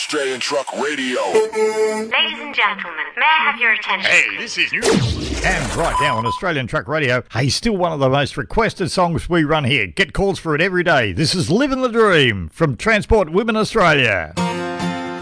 Australian Truck Radio. Ladies and gentlemen, may I have your attention? Hey, this is new. And right now on Australian Truck Radio, hey, still one of the most requested songs we run here. Get calls for it every day. This is Living the Dream from Transport Women Australia.